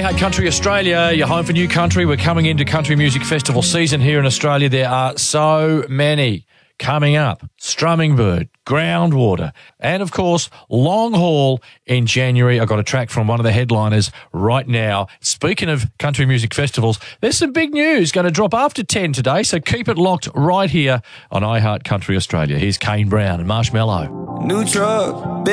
iHeart Country Australia, your home for new country. We're coming into country music festival season here in Australia. There are so many coming up. Strumming Bird, Groundwater, and of course, Long Haul in January. I've got a track from one of the headliners right now. Speaking of country music festivals, there's some big news going to drop after 10 today, so keep it locked right here on iHeart Country Australia. Here's Kane Brown and Marshmello. New truck.